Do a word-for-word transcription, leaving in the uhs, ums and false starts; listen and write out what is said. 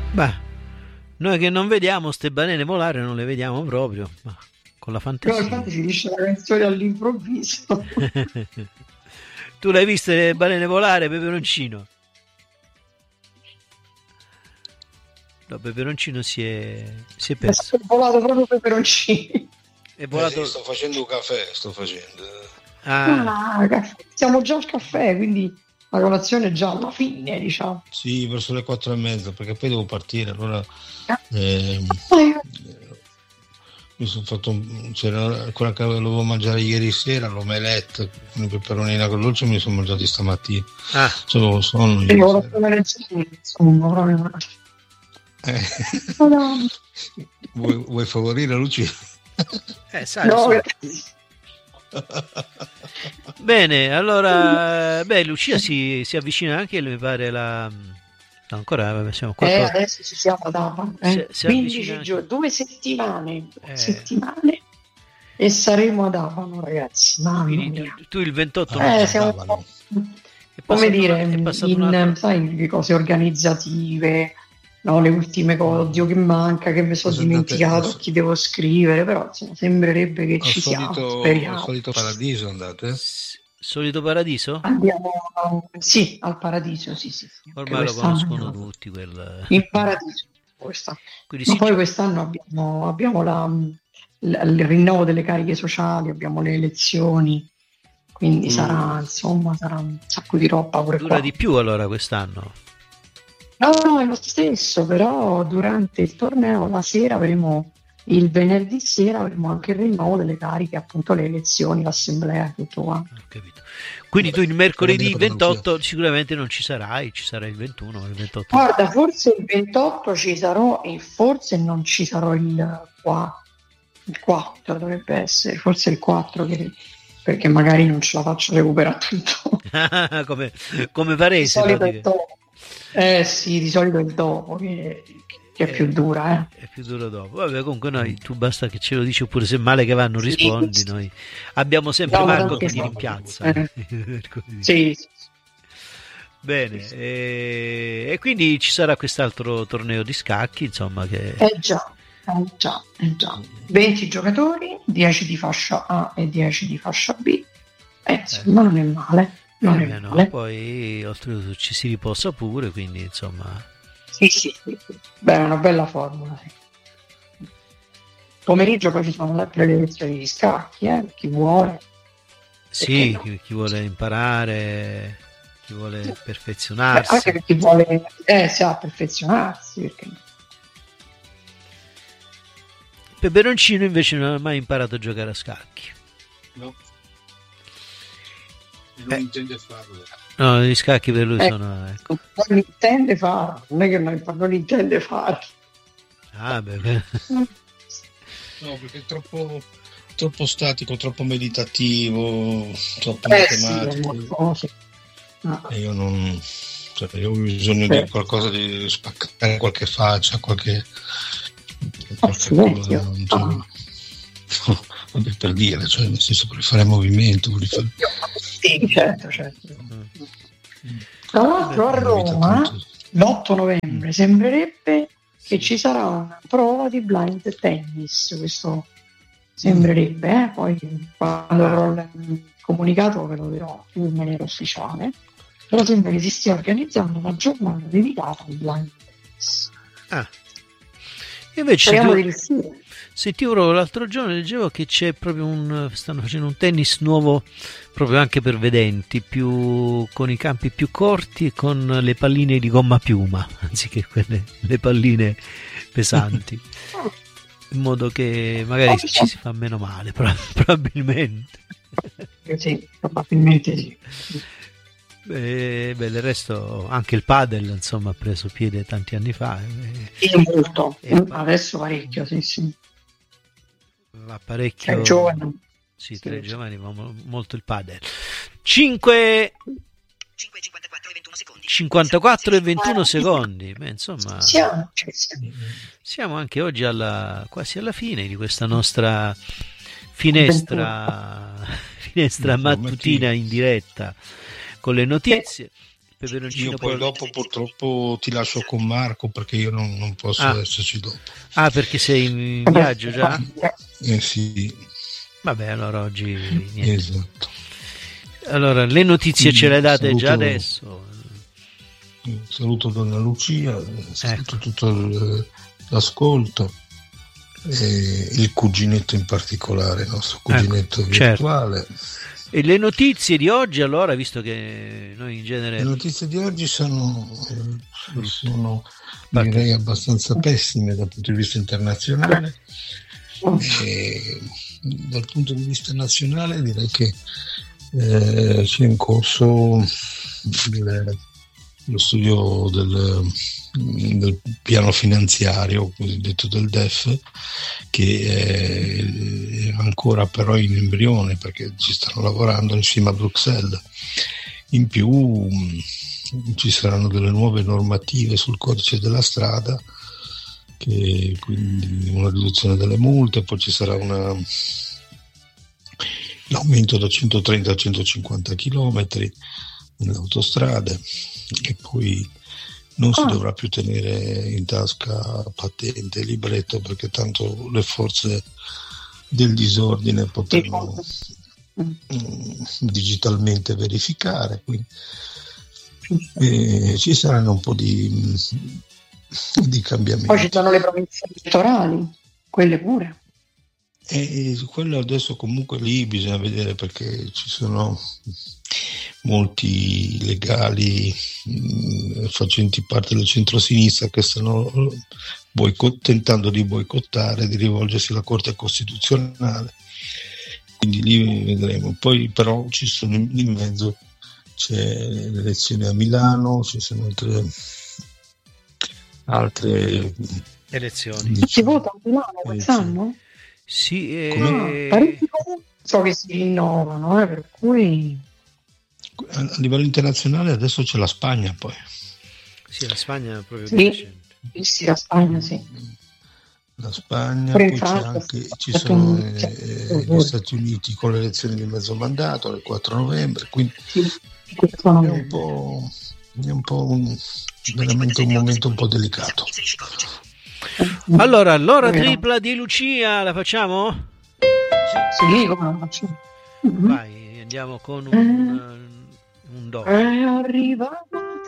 Beh, noi che non vediamo ste balene volare, non le vediamo proprio, ma con la Però fantasia. infatti finisce la canzone all'improvviso. Tu l'hai viste le balene volare, Peperoncino? No, Peperoncino si è, si è perso. È volato proprio Peperoncino. È Eh volato. sì, sto facendo un caffè, sto facendo. Ah, Ah, caffè. Siamo già al caffè, quindi la colazione è già alla fine, diciamo. Sì, verso le quattro e mezza, perché poi devo partire. Allora ehm, Ah, mi sono fatto un, c'era quella che volevo mangiare ieri sera, l'omelette con i peperonina con dolce, mi sono mangiati stamattina. ah. Solo sonno Io ieri ho sera. la lezione, insomma, proprio. Eh. Madonna. vuoi, vuoi favorire Lucia? Eh, sai, No, sai. grazie. Bene, allora, beh, Lucia si, si avvicina anche, mi pare, la... no, ancora, vabbè, siamo qua. Eh, adesso ci siamo ad Ava, eh. Si- si quindici avvicina- giorni, due settimane, due Eh. settimane e saremo ad Avano, ragazzi. Mamma Quindi mia. tu, tu il ventotto Ah, non Eh, ci siamo sei. un po', È come passato dire, un- è passato in, un altro- sai, le cose organizzative, no, le ultime cose, oddio che manca, che mi sono Cosa andate- dimenticato, al- a chi devo scrivere, però insomma, sembrerebbe che Al ci siamo, solito, al speriamo. solito paradiso andate? S- Solito Paradiso? Andiamo, sì, al paradiso, sì, sì. sì. Anche Ormai lo quest'anno conoscono andiamo tutti. Quel... in paradiso. Quest'anno. Quindi Ma sì, poi ci- quest'anno abbiamo, abbiamo la, la- il rinnovo delle cariche sociali, abbiamo le elezioni, quindi Mm. sarà, insomma, sarà un sacco di roba pure dura qua. di più allora quest'anno. No, no, è lo stesso, però durante il torneo la sera avremo, il venerdì sera avremo anche il rinnovo delle cariche, appunto le elezioni, l'assemblea, tutto qua. Ho capito. Quindi tu il mercoledì Spero bene per la ventotto sicuramente non ci sarai, ci sarai il ventuno, il ventotto. Guarda, forse il ventotto ci sarò e forse non ci sarò il quattro, il quattro dovrebbe essere, forse il quattro che- perché magari non ce la faccio recuperare tutto. come, come Di Varese, solito è praticamente. il dopo. Eh sì, di solito è il dopo che, che è più dura, eh. È più duro dopo. Vabbè, comunque noi, tu basta che ce lo dici, oppure se male che va non Sì. rispondi, noi abbiamo sempre No, ma Marco tanto che ti no. rimpiazza. Eh. Così. Sì, sì. Bene, e, e quindi ci sarà quest'altro torneo di scacchi, insomma, che... Eh già, eh già, eh già. venti giocatori, dieci di fascia A e dieci di fascia B. Eh, insomma, non è male. Non Eh, è beh, no, male. poi oltretutto ci si riposa pure, quindi insomma... Sì, sì, sì, sì. Beh, è una bella formula. Sì. Pomeriggio poi ci sono sempre le lezioni di scacchi, eh, chi vuole. Sì, no? chi, chi vuole imparare, chi vuole Beh, perfezionarsi. anche per chi vuole eh, sa perfezionarsi, perché no? Peperoncino invece non ha mai imparato a giocare a scacchi. No. Non Eh. intende farlo. No, gli scacchi per lui Eh. sono... Ecco. non intende farlo, non è che non, non intende farlo. Ah, beh, beh. No, perché è troppo, troppo statico, troppo meditativo, troppo Eh sì, è matematico. molto, sì. No. E io non... Cioè, io ho bisogno Eh. di qualcosa di spaccare qualche faccia, qualche... Accidenti, non oh. so. Vabbè, per dire, cioè, nel senso, per fare movimento, per fare... Sì, certo, certo. Mm. Tra l'altro a Una vita Roma tanto- l'otto novembre sembrerebbe che ci sarà una prova di blind tennis, questo sembrerebbe, eh? Poi quando avrò il comunicato ve lo dirò più in maniera ufficiale, però sembra che si stia organizzando una giornata dedicata al blind tennis. Ah. Invece Speriamo di sentivo, riuscire. sentivo l'altro giorno, leggevo che c'è proprio un... stanno facendo un tennis nuovo proprio anche per vedenti, più con i campi più corti e con le palline di gomma piuma, anziché quelle le palline pesanti, in modo che magari ci si fa meno male, però, probabilmente. Sì, probabilmente sì. Beh, beh, del resto anche il padel insomma ha preso piede tanti anni fa, eh, Sì, molto. E- Adesso parecchio, sì, sì. va parecchio, È giovane. sì, Sì. tra i giovani va mo- molto il padel. cinque cinquantaquattro e ventuno secondi. Beh, insomma, Siamo, cioè, siamo. siamo anche oggi alla, quasi alla fine di questa nostra finestra finestra Insomma, mattutina in diretta con le notizie. peperoncino. Io poi dopo purtroppo ti lascio con Marco perché io non, non posso ah. esserci dopo. Ah, perché sei in viaggio già? Eh sì. Vabbè, allora oggi niente. Esatto. Allora, le notizie Sì, ce le date saluto, già adesso. Saluto Donna Lucia, saluto ecco. tutto l'ascolto, e il cuginetto in particolare, il nostro cuginetto ecco, virtuale. Certo. E le notizie di oggi, allora, visto che noi in genere... Le notizie di oggi sono, eh, sono direi abbastanza pessime dal punto di vista internazionale. E dal punto di vista nazionale direi che eh, c'è in corso il, lo studio del, del piano finanziario cosiddetto del D E F, che è ancora però in embrione perché ci stanno lavorando insieme a Bruxelles. In più ci saranno delle nuove normative sul codice della strada, che quindi una riduzione delle multe, poi ci sarà una l'aumento da centotrenta a centocinquanta chilometri nelle autostrade, e poi non si dovrà più tenere in tasca patente e libretto perché tanto le forze del disordine potranno digitalmente verificare, quindi eh, ci saranno un po' di, di cambiamenti. Poi ci sono le province elettorali, quelle pure. E quello adesso comunque lì bisogna vedere perché ci sono molti legali mh, facenti parte del centro-sinistra che stanno boicott- tentando di boicottare, di rivolgersi alla Corte Costituzionale, quindi lì vedremo. Poi però ci sono in mezzo c'è le elezioni a Milano, ci sono altre altre elezioni. diciamo, si vota a Milano quest'anno? Sì, eh... ah, parecchi so che si rinnovano, eh, per cui a livello internazionale adesso c'è la Spagna, poi sì, la Spagna è proprio sì, sì, la Spagna sì, la Spagna, poi poi c'è anche, ci sono eh, gli Stati Uniti con le elezioni di mezzo mandato il quattro novembre, quindi sì, è un po' è un po' un, veramente un momento un po' delicato. Allora, l'ora tripla di Lucia la facciamo? Sì, come la facciamo? Vai, andiamo con un, un do. È arrivato